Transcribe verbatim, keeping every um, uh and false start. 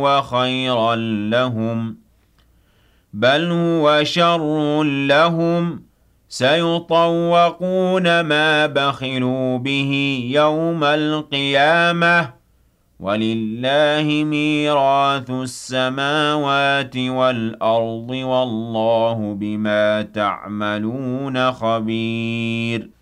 وخيرا لهم بل هو شر لهم سيطوقون ما بخلوا به يوم القيامة ولله ميراث السماوات والأرض والله بما تعملون خبير